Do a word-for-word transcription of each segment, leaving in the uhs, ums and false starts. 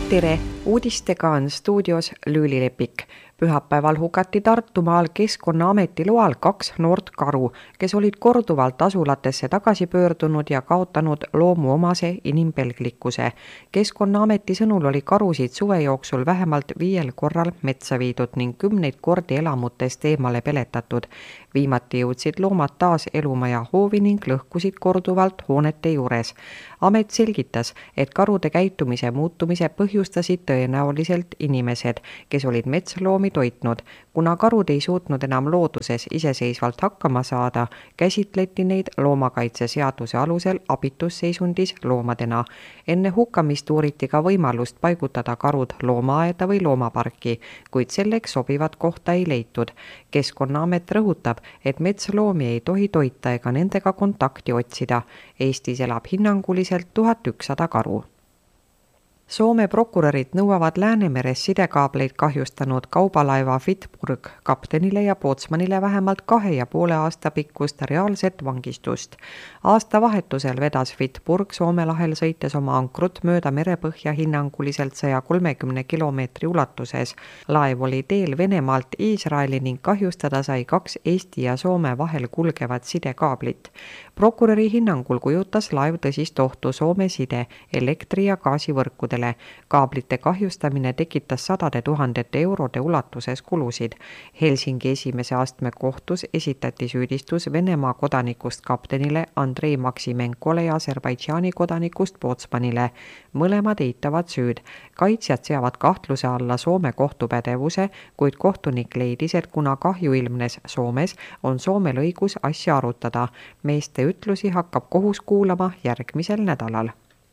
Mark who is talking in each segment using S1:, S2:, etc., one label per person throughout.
S1: tere, uudistega on stuudios Lüüli Lepik. Pühapäeval hukati Tartumaal Keskkonnaameti loal kaks noort karu, kes olid korduvalt asulatesse tagasi pöördunud ja kaotanud loomuomase inimpelglikkuse. Keskkonnaameti sõnul oli karusid suve jooksul vähemalt viiel korral metsa viidud ning kümneid kordi elamutest eemale peletatud. Viimati jõudsid loomad taas elumaja hoovi ning lõhkusid korduvalt hoonete juures. Amet selgitas, et karude käitumise muutumise põhjustasid tõenäoliselt inimesed, kes olid metsloomi toitnud. Kuna karud ei suutnud enam looduses iseseisvalt hakkama saada, käsitleti neid loomakaitseseaduse alusel abitusseisundis loomadena. Enne hukkamist uuriti ka võimalust paigutada karud loomaaeda või loomaparki, kuid selleks sobivat kohta ei leitud. Keskkonnaamet rõhutab, et metsloomi ei tohi toita ega nendega kontakti otsida. Eestis elab hinnanguliselt tuhat ükssada karu. Soome prokurörid nõuavad Läänemeres sidekaableid kahjustanud kaubalaeva Fitburg kaptenile ja pootsmanile vähemalt kahe ja poole aasta pikkust reaalset vangistust. Aasta vahetusel vedas Fitburg Soome lahel sõites oma ankrut mööda merepõhja hinnanguliselt saja kolmekümne kilomeetri ulatuses. Laev oli teel Venemaalt Iisraeli ning kahjustada sai kaks Eesti ja Soome vahel kulgevat sidekaablit. Prokuröri hinnangul kujutas laev tõsist ohtu Soome side, elektri- ja gaasivõrkude. Kaablite kahjustamine tekitas sadade tuhandete eurode ulatuses kulusid. Helsingi esimese astme kohtus esitati süüdistus Venemaa kodanikust kaptenile Andrei Maksimenkole ja Aserbaidžaani kodanikust pootsmanile. Mõlemad eitavad süüd. Kaitsjad seavad kahtluse alla Soome kohtupädevuse, kuid kohtunik leidis, et kuna kahju ilmnes Soomes, on Soomel õigus asja arutada. Meeste ütlusi hakkab kohus kuulama järgmisel nädalal.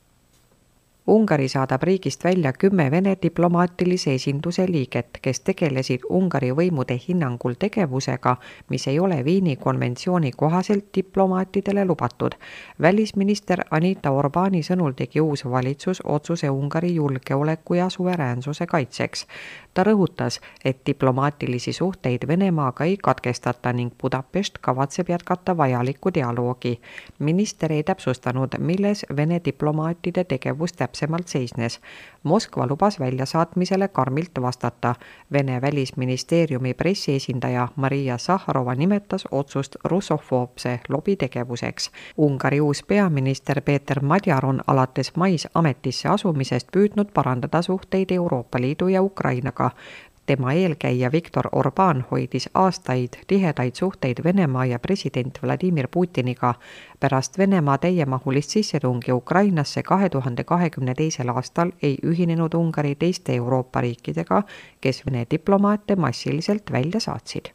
S1: Ungari saadab riigist välja kümme Vene diplomaatilise esinduse liiget, kes tegelesid Ungari võimude hinnangul tegevusega, mis ei ole Viini konventsiooni kohaselt diplomaatidele lubatud. Välisminister Anita Orbani sõnul tegi uus valitsus otsuse Ungari julgeoleku ja suveräänsuse kaitseks. Ta rõhutas, et diplomaatilisi suhteid Venemaaga ei katkestata ning Budapest kavatseb jätkata vajalikku dialoogi. Minister ei täpsustanud, milles Vene diplomaatide tegevus täpsemalt seisnes. Moskva lubas väljasaatmisele karmilt vastata. Vene välisministeeriumi pressiesindaja Maria Sahharova nimetas otsust russofoobse lobitegevuseks. Ungari uus peaminister Peeter Madjar on alates mais ametisse asumisest püüdnud parandada suhteid Euroopa Liidu ja Ukrainaga. Tema eelkäija Viktor Orbán hoidis aastaid tihedaid suhteid Venemaa ja president Vladimir Putiniga. Pärast Venemaa täiemahulist sissetungi Ukrainasse kahe tuhande kahekümne teisel aastal ei ühinenud Ungari teiste Euroopa riikidega, kes Vene diplomaate massiliselt välja saatsid.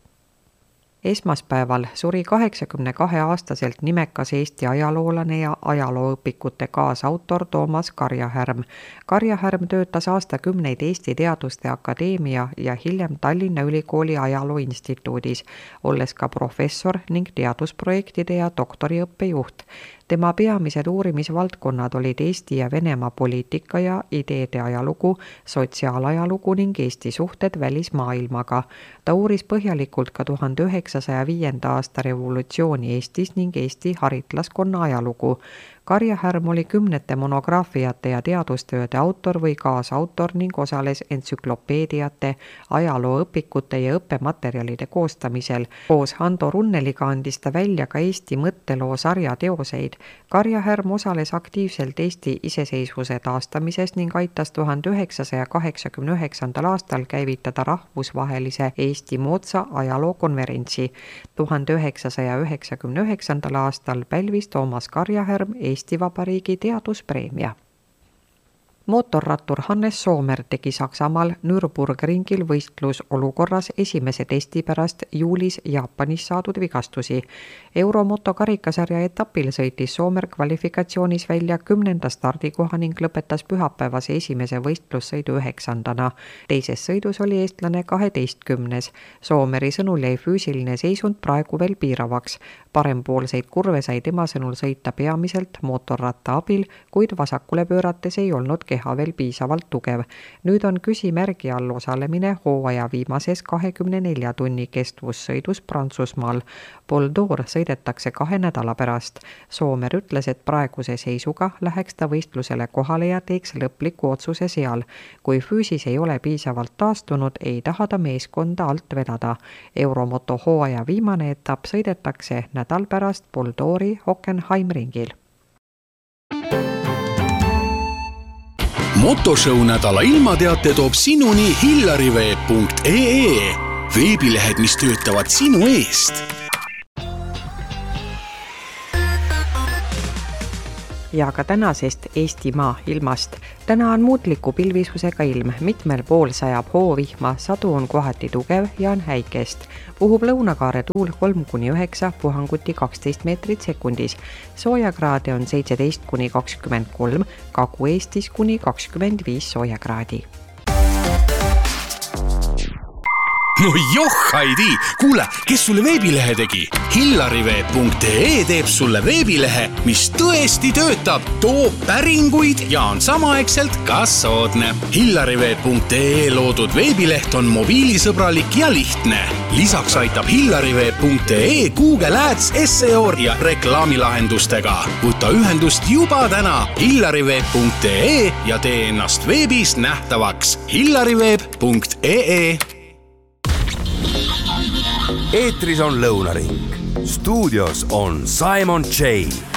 S1: Esmaspäeval suri kaheksakümne kahe aastaselt nimekas Eesti ajaloolane ja ajalooõpikute kaasautor Toomas Karjahärm. Karjahärm töötas aastakümneid Eesti Teaduste Akadeemia ja hiljem Tallinna Ülikooli ajalooinstituudis, olles ka professor ning teadusprojektide ja doktoriõppe juht. Tema peamised uurimisvaldkonnad olid Eesti ja Venemaa poliitika ja ideede ajalugu, sotsiaalajalugu ning Eesti suhted välismaailmaga. Ta uuris põhjalikult ka tuhande üheksasaja viienda aasta revolutsiooni Eestis ning Eesti haritlaskonna ajalugu. Karjahärm oli kümnete monograafiate ja teadustööde autor või kaasautor ning osales entsüklopeediate, ajalooõpikute ja õppematerjalide koostamisel. Koos Hando Runneliga andis ta välja ka Eesti mõtteloo sarja teoseid. Karjahärm osales aktiivselt Eesti iseseisvuse taastamises ning aitas tuhande üheksasaja kaheksakümne üheksandal aastal käivitada rahvusvahelise Eesti moodsa ajalookonverentsi. tuhande üheksasaja üheksakümne üheksandal aastal pälvis Toomas Karjahärm Eesti Vabariigi teaduspreemia. Mootorrattur Hannes Soomer tegi Saksamaal Nürburgringil võistlusolukorras esimese testi pärast juulis Jaapanis saadud vigastusi. Euromoto karikasarja etapil sõitis Soomer kvalifikatsioonis välja kümnenda stardikoha ning lõpetas pühapäevase esimese võistlussõidu üheksandana. Teises sõidus oli eestlane kaheteistkümnes. Soomeri sõnul jäi füüsiline seisund praegu veel piiravaks. Parempoolseid kurve sai tema sõnul sõita peamiselt mootorratta abil, kuid vasakule pöörates ei olnud keha veel piisavalt tugev. Nüüd on küsimärgi all osalemine hooaja viimases kahekümne nelja tunni kestvussõidus Prantsusmaal. Pol d'Or sõidetakse kahe nädala pärast. Soomer ütles, et praeguse seisuga läheks ta võistlusele kohale ja teeks lõpliku otsuse seal. Kui füüsis ei ole piisavalt taastunud, ei taha ta meeskonda alt vedada. Euromoto hooaja viimane etapp sõidetakse nädal pärast Pol d'Ori Hockenheim ringil.
S2: Motoshow nädala ilmateate toob sinuni hillariveeb punkt ee. Veebilehed, mis töötavad sinu eest.
S1: Ja ka tänasest Eestimaa ilmast. Täna on muutliku pilvisusega ilm, mitmel pool sajab hoovihma, sadu on kohati tugev ja on häikest. Puhub lõunakaare tuul kolm kuni üheksa, puhanguti kaksteist meetrit sekundis. Soojakraade on seitseteist kuni kakskümmend kolm, Kagu-Eestis kuni kakskümmend viis soojakraadi.
S2: No joh, Heidi! Kuule, kes sulle veebilehe tegi? hillariveeb punkt ee teeb sulle veebilehe, mis tõesti töötab, toob päringuid ja on samaaegselt ka soodne. hillariveeb punkt ee loodud veebileht on mobiilisõbralik ja lihtne. Lisaks aitab hillariveeb punkt ee Google Ads, S E O ja reklaamilahendustega. Võta ühendust juba täna hillariveeb punkt ee ja tee ennast veebis nähtavaks. hillariveeb punkt ee
S3: Eetris on Lõunaring. Stuudios on Simon J.